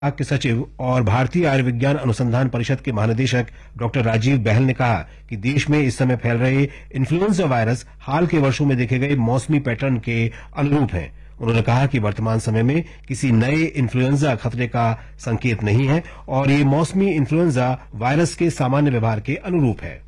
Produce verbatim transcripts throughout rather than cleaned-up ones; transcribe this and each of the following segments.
विभाग के सचिव और भारतीय आयुर्विज्ञान अनुसंधान परिषद के महानिदेशक डॉक्टर राजीव बहल ने कहा कि देश में इस समय फैल रहे इन्फ्लुएंजा वायरस हाल के वर्षों में देखे गए मौसमी पैटर्न के अनुरूप हैं। उन्होंने कहा कि वर्तमान समय में किसी नए इन्फ्लुएंजा खतरे का संकेत नहीं है और ये मौसमी इन्फ्लुएंजा वायरस के सामान्य व्यवहार के अनुरूप है।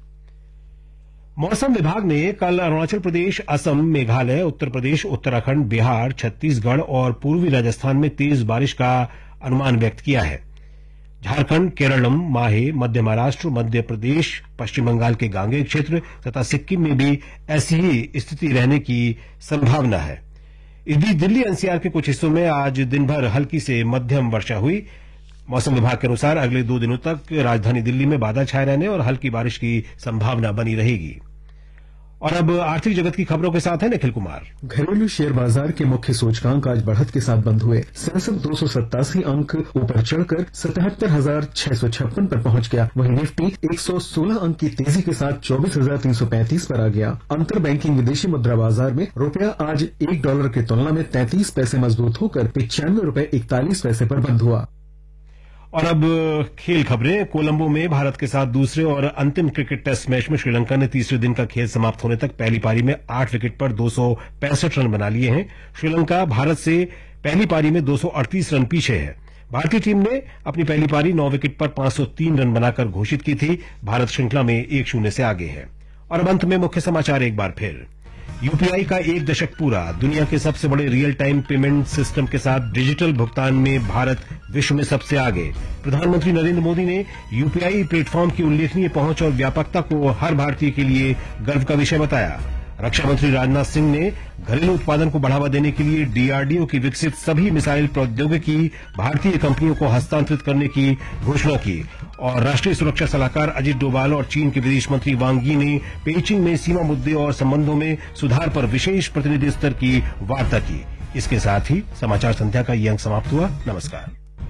मौसम विभाग ने कल अरुणाचल प्रदेश, असम, मेघालय, उत्तर प्रदेश, उत्तराखंड, बिहार, छत्तीसगढ़ और पूर्वी राजस्थान में तेज बारिश का अनुमान व्यक्त किया है। झारखंड, केरलम, माहे, मध्य महाराष्ट्र, मध्य प्रदेश, पश्चिम बंगाल के गांगेय क्षेत्र तथा सिक्किम में भी ऐसी ही स्थिति रहने की संभावना है। इस बीच दिल्ली एनसीआर के कुछ हिस्सों में आज दिन भर हल्की से मध्यम वर्षा हुई। मौसम विभाग के अनुसार अगले दो दिनों तक राजधानी दिल्ली में बादल छाए रहने और हल्की बारिश की संभावना बनी रहेगी। और अब आर्थिक जगत की खबरों के साथ है निखिल कुमार। घरेलू शेयर बाजार के मुख्य सूचकांक आज बढ़त के साथ बंद हुए। सेंसेक्स दो सौ सत्तासी अंक ऊपर चढ़कर सतहत्तर हजार छह सौ छप्पन पर पहुंच गया। वहीं निफ्टी एक सौ सोलह अंक की तेजी के साथ चौबीस हजार तीन सौ पैंतीस पर आ गया। अंतर बैंकिंग विदेशी मुद्रा बाजार में रुपया आज एक डॉलर की तुलना में तैंतीस पैसे मजबूत होकर पिचानवे रुपए इकतालीस पैसे पर बंद हुआ। और अब खेल खबरें। कोलंबो में भारत के साथ दूसरे और अंतिम क्रिकेट टेस्ट मैच में श्रीलंका ने तीसरे दिन का खेल समाप्त होने तक पहली पारी में आठ विकेट पर दो सौ पैंसठ रन बना लिए हैं। श्रीलंका भारत से पहली पारी में दो सौ अड़तीस रन पीछे है। भारतीय टीम ने अपनी पहली पारी नौ विकेट पर पांच सौ तीन रन बनाकर घोषित की थी। भारत श्रृंखला में एक शून्य से आगे है। और अब अंत में मुख्य समाचार एक बार फिर। यूपीआई का एक दशक पूरा। दुनिया के सबसे बड़े रियल टाइम पेमेंट सिस्टम के साथ डिजिटल भुगतान में भारत विश्व में सबसे आगे। प्रधानमंत्री नरेंद्र मोदी ने यूपीआई प्लेटफॉर्म की उल्लेखनीय पहुंच और व्यापकता को हर भारतीय के लिए गर्व का विषय बताया। रक्षा मंत्री राजनाथ सिंह ने घरेलू उत्पादन को बढ़ावा देने के लिए डीआरडीओ की विकसित सभी मिसाइल प्रौद्योगिकी भारतीय कंपनियों को हस्तांतरित करने की घोषणा की। और राष्ट्रीय सुरक्षा सलाहकार अजित डोभाल और चीन के विदेश मंत्री वांग यी ने पेइचिंग में सीमा मुद्दे और संबंधों में सुधार पर विशेष प्रतिनिधि स्तर की वार्ता की। इसके साथ ही समाचार संध्या का ये अंक समाप्त हुआ। नमस्कार।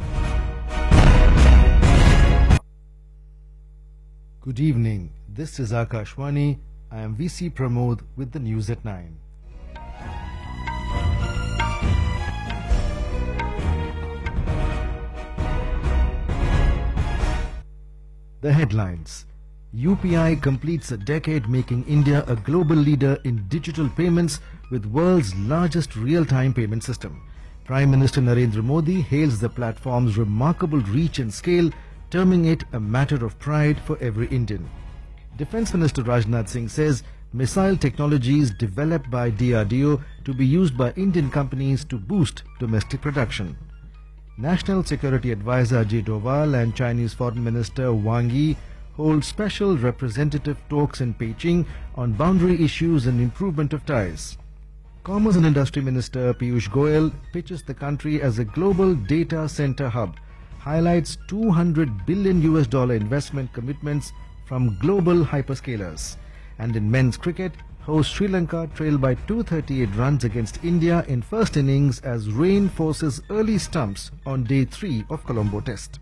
Good evening. This is Akashwani. I am V C Pramod with the news at nine. The headlines. U P I completes a decade making India a global leader in digital payments with world's largest real-time payment system. Prime Minister Narendra Modi hails the platform's remarkable reach and scale, terming it a matter of pride for every Indian. Defence Minister Rajnath Singh says missile technologies developed by D R D O to be used by Indian companies to boost domestic production. National Security Advisor Ajit Doval and Chinese Foreign Minister Wang Yi hold special representative talks in Beijing on boundary issues and improvement of ties. Commerce and Industry Minister Piyush Goyal pitches the country as a global data center hub, highlights two hundred billion U S dollar investment commitments from global hyperscalers. And in men's cricket, hosts Sri Lanka trail by two hundred thirty-eight runs against India in first innings as rain forces early stumps on day three of Colombo Test.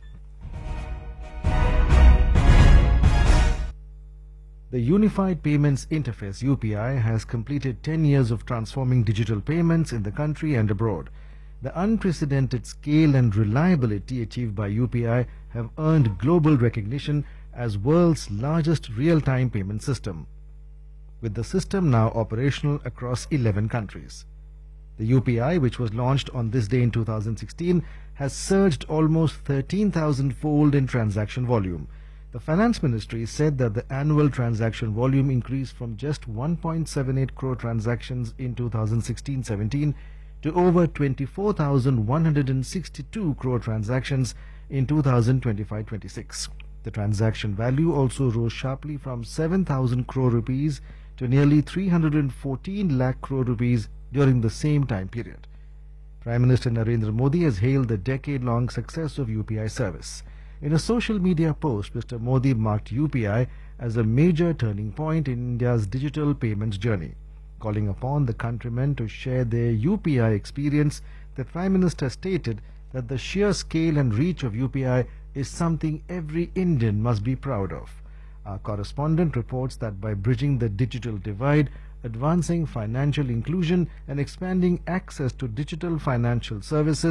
The Unified Payments Interface U P I has completed ten years of transforming digital payments in the country and abroad. The unprecedented scale and reliability achieved by U P I have earned global recognition as world's largest real-time payment system, with the system now operational across eleven countries. The U P I, which was launched on this day in two thousand sixteen, has surged almost thirteen thousand fold in transaction volume. The Finance Ministry said that the annual transaction volume increased from just one point seven eight crore transactions in two thousand sixteen seventeen to over twenty-four thousand one hundred sixty-two crore transactions in two thousand twenty-five twenty-six. The transaction value also rose sharply from seven thousand crore rupees to nearly three hundred fourteen lakh crore rupees during the same time period. Prime Minister Narendra Modi has hailed the decade-long success of U P I service. In a social media post, Mister Modi marked U P I as a major turning point in India's digital payments journey. Calling upon the countrymen to share their U P I experience, the Prime Minister stated that the sheer scale and reach of U P I is something every Indian must be proud of. Our correspondent reports that by bridging the digital divide, advancing financial inclusion and expanding access to digital financial services,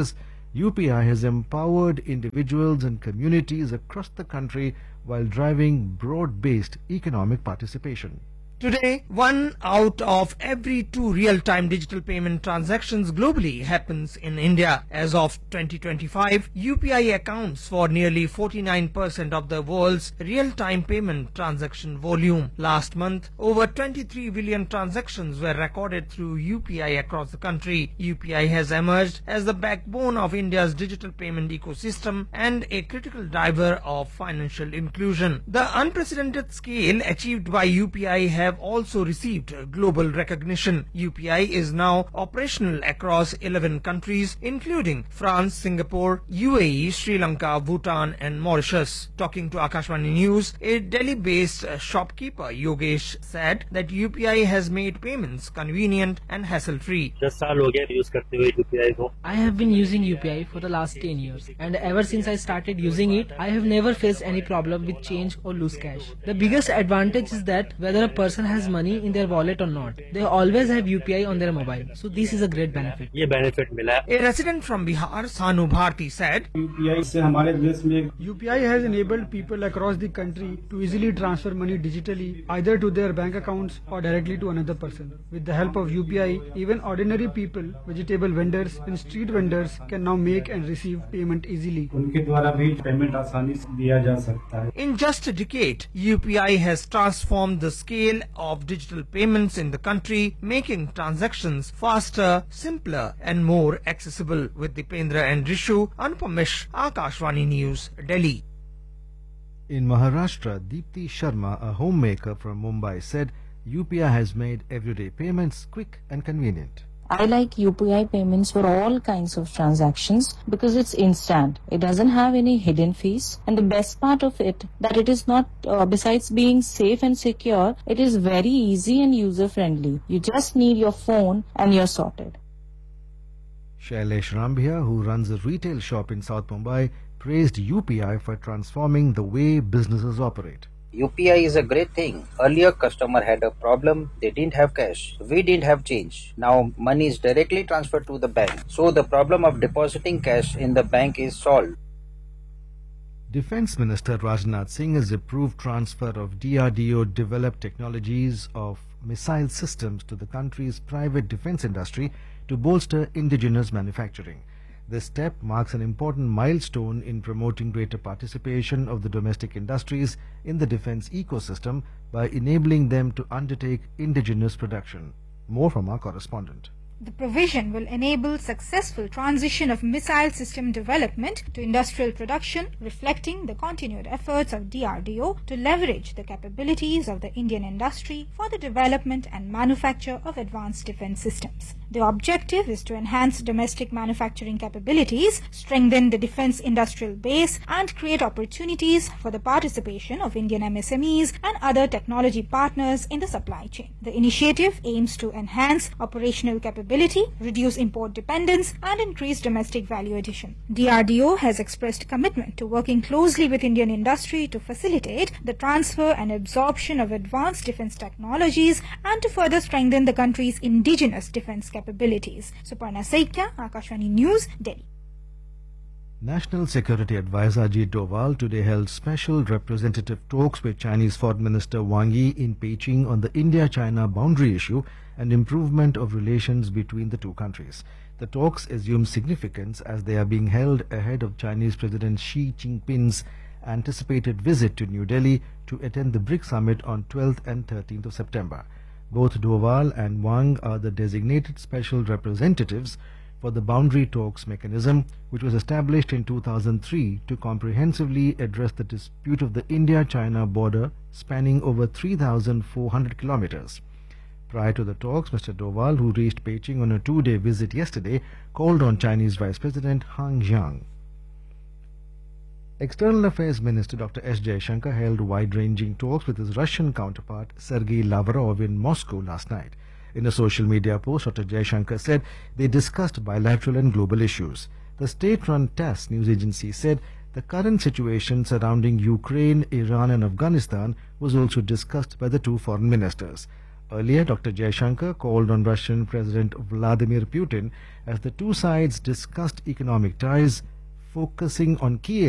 U P I has empowered individuals and communities across the country while driving broad-based economic participation. Today, one out of every two real-time digital payment transactions globally happens in India. As of twenty twenty-five, U P I accounts for nearly forty-nine percent of the world's real-time payment transaction volume. Last month, over twenty-three billion transactions were recorded through U P I across the country. U P I has emerged as the backbone of India's digital payment ecosystem and a critical driver of financial inclusion. The unprecedented scale achieved by U P I have also received global recognition. U P I is now operational across eleven countries, including France, Singapore, U A E, Sri Lanka, Bhutan and Mauritius. Talking to Akashvani News, a Delhi-based shopkeeper, Yogesh, said that U P I has made payments convenient and hassle-free. I have been using U P I for the last ten years, and ever since I started using it, I have never faced any problem with change or loose cash. The biggest advantage is that whether a person has money in their wallet or not, they always have U P I on their mobile. So this is a great benefit. A resident from Bihar, Sanu Bharti, said U P I has enabled people across the country to easily transfer money digitally either to their bank accounts or directly to another person. With the help of U P I, even ordinary people, vegetable vendors and street vendors can now make and receive payment easily. In just a decade, U P I has transformed the scale of digital payments in the country, making transactions faster, simpler and more accessible. With Dipendra and Rishu, Anupam Mishra, Akashvani News, Delhi. In Maharashtra, Deepti Sharma, a homemaker from Mumbai, said U P I has made everyday payments quick and convenient. I like U P I payments for all kinds of transactions because it's instant. It doesn't have any hidden fees. And the best part of it, that it is not, uh, besides being safe and secure, it is very easy and user-friendly. You just need your phone and you're sorted. Shailesh Rambhia, who runs a retail shop in South Mumbai, praised U P I for transforming the way businesses operate. U P I is a great thing. Earlier, customer had a problem. They didn't have cash. We didn't have change. Now, money is directly transferred to the bank. So, the problem of depositing cash in the bank is solved. Defense Minister Rajnath Singh has approved transfer of D R D O developed technologies of missile systems to the country's private defense industry to bolster indigenous manufacturing. This step marks an important milestone in promoting greater participation of the domestic industries in the defense ecosystem by enabling them to undertake indigenous production. More from our correspondent. The provision will enable successful transition of missile system development to industrial production, reflecting the continued efforts of D R D O to leverage the capabilities of the Indian industry for the development and manufacture of advanced defense systems. The objective is to enhance domestic manufacturing capabilities, strengthen the defense industrial base, and create opportunities for the participation of Indian M S M Es and other technology partners in the supply chain. The initiative aims to enhance operational capabilities, reduce import dependence, and increase domestic value addition. D R D O has expressed commitment to working closely with Indian industry to facilitate the transfer and absorption of advanced defense technologies and to further strengthen the country's indigenous defense capabilities. Suparna Saikya, Akashvani News, Delhi. National Security Advisor Ajit Doval today held special representative talks with Chinese Foreign Minister Wang Yi in Beijing on the India-China boundary issue and improvement of relations between the two countries. The talks assume significance as they are being held ahead of Chinese President Xi Jinping's anticipated visit to New Delhi to attend the BRICS Summit on twelfth and thirteenth of September. Both Doval and Wang are the designated special representatives for the boundary talks mechanism, which was established in two thousand three to comprehensively address the dispute of the India-China border spanning over three thousand four hundred kilometers. Prior to the talks, Mister Doval, who reached Beijing on a two-day visit yesterday, called on Chinese Vice President Han Jiang. External Affairs Minister Doctor S. Jaishankar held wide-ranging talks with his Russian counterpart Sergei Lavrov in Moscow last night. In a social media post, Doctor Jaishankar said they discussed bilateral and global issues. The state-run TASS news agency said the current situation surrounding Ukraine, Iran and Afghanistan was also discussed by the two foreign ministers. Earlier, Doctor Jaishankar called on Russian President Vladimir Putin as the two sides discussed economic ties, focusing on key